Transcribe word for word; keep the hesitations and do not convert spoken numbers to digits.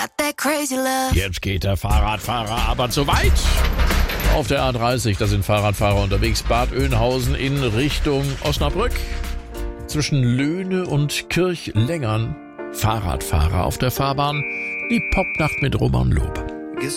got that crazy love. Jetzt geht der Fahrradfahrer aber zu weit. Auf der A dreißig, da sind Fahrradfahrer unterwegs. Bad Oeynhausen in Richtung Osnabrück. Zwischen Löhne und Kirchlengern Fahrradfahrer auf der Fahrbahn. Die Popnacht mit Roman Lob.